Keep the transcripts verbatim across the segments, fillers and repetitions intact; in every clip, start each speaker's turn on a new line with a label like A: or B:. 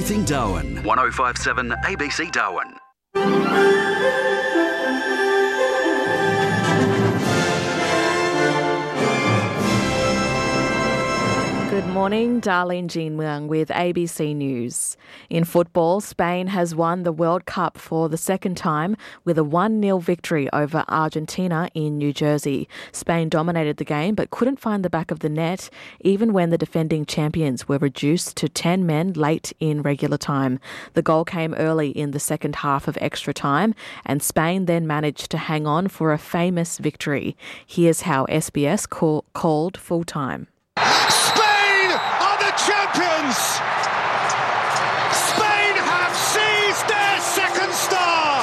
A: everything Darwin. one oh five point seven A B C Darwin.
B: Good morning, Darlene Jean Muang with A B C News. In football, Spain has won the World Cup for the second time with a one nil victory over Argentina in New Jersey. Spain dominated the game but couldn't find the back of the net, even when the defending champions were reduced to ten men late in regular time. The goal came early in the second half of extra time, and Spain then managed to hang on for a famous victory. Here's how S B S call, called full-time.
C: Champions! Spain have seized their second star!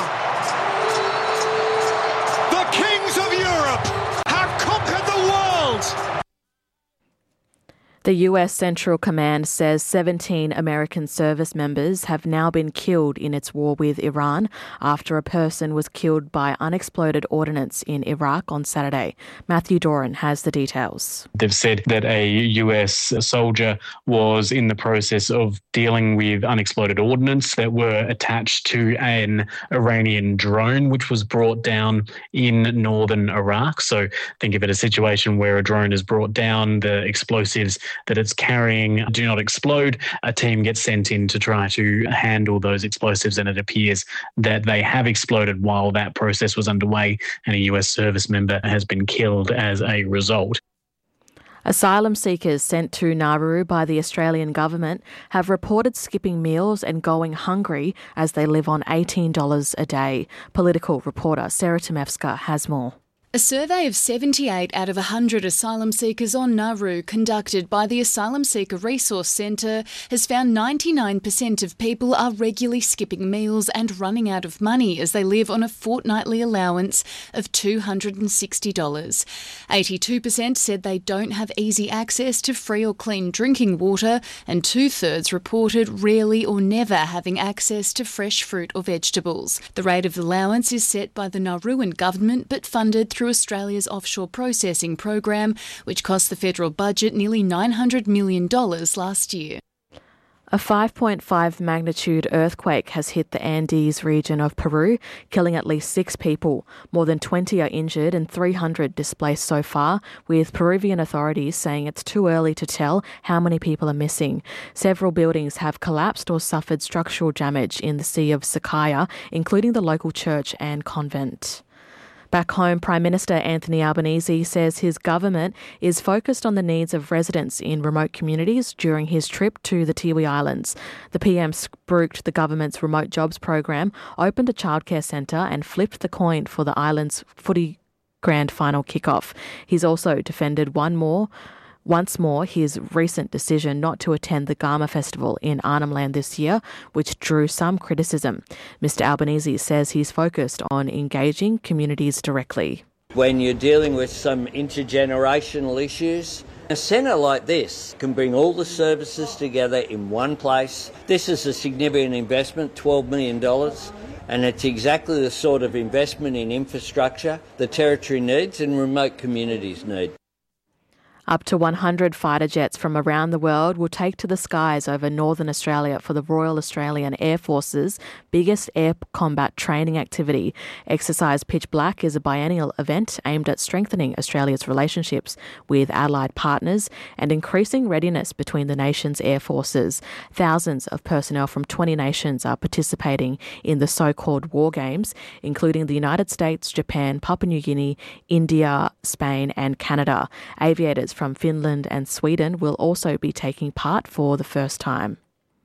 C: The kings of Europe have conquered the world!
B: The U S Central Command says seventeen American service members have now been killed in its war with Iran after a person was killed by unexploded ordnance in Iraq on Saturday. Matthew Doran has the details.
D: They've said that a U S soldier was in the process of dealing with unexploded ordnance that were attached to an Iranian drone, which was brought down in northern Iraq. So think of it as a situation where a drone is brought down, the explosives that it's carrying do not explode. A team gets sent in to try to handle those explosives, and it appears that they have exploded while that process was underway, and a U S service member has been killed as a result.
B: Asylum seekers sent to Nauru by the Australian government have reported skipping meals and going hungry as they live on eighteen dollars a day. Political reporter Sarah Tomevska has more.
E: A survey of seventy-eight out of one hundred asylum seekers on Nauru conducted by the Asylum Seeker Resource Centre has found ninety-nine percent of people are regularly skipping meals and running out of money as they live on a fortnightly allowance of two hundred sixty dollars. eighty-two percent said they don't have easy access to free or clean drinking water, and two-thirds reported rarely or never having access to fresh fruit or vegetables. The rate of allowance is set by the Nauruan government but funded through Australia's offshore processing program, which cost the federal budget nearly nine hundred million dollars last year.
B: A five point five magnitude earthquake has hit the Andes region of Peru, killing at least six people. More than twenty are injured and three hundred displaced so far, with Peruvian authorities saying it's too early to tell how many people are missing. Several buildings have collapsed or suffered structural damage in the Sea of Sakaya, including the local church and convent. Back home, Prime Minister Anthony Albanese says his government is focused on the needs of residents in remote communities during his trip to the Tiwi Islands. The P M spruiked the government's remote jobs program, opened a childcare centre and flipped the coin for the island's footy grand final kickoff. He's also defended one more Once more, his recent decision not to attend the Garma Festival in Arnhem Land this year, which drew some criticism. Mister Albanese says he's focused on engaging communities directly.
F: When you're dealing with some intergenerational issues, a centre like this can bring all the services together in one place. This is a significant investment, twelve million dollars. And it's exactly the sort of investment in infrastructure the Territory needs and remote communities need.
B: Up to one hundred fighter jets from around the world will take to the skies over northern Australia for the Royal Australian Air Force's biggest air combat training activity. Exercise Pitch Black is a biennial event aimed at strengthening Australia's relationships with allied partners and increasing readiness between the nation's air forces. Thousands of personnel from twenty nations are participating in the so-called War Games, including the United States, Japan, Papua New Guinea, India, Spain and Canada. Aviators from Finland and Sweden will also be taking part for the first time.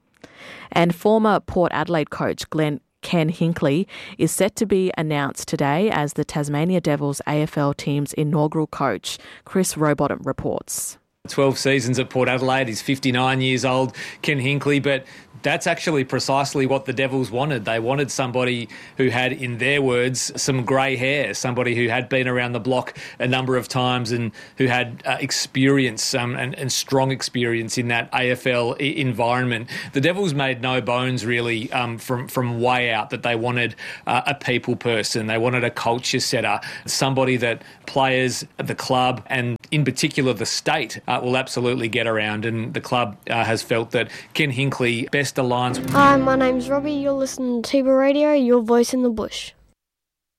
B: And former Port Adelaide coach Glenn Ken Hinkley is set to be announced today as the Tasmania Devils A F L team's inaugural coach. Chris Rowbottom reports.
G: twelve seasons at Port Adelaide. He's fifty-nine years old, Ken Hinkley, but that's actually precisely what the Devils wanted. They wanted somebody who had, in their words, some grey hair, somebody who had been around the block a number of times and who had uh, experience um, and, and strong experience in that A F L I- environment. The Devils made no bones, really, um, from, from way out that they wanted uh, a people person. They wanted a culture setter, somebody that players, the club, and in particular the state uh, will absolutely get around. And the club uh, has felt that Ken Hinkley best best aligns.
H: Hi, my name's Robbie. You're listening to Tiba Radio, your voice in the bush.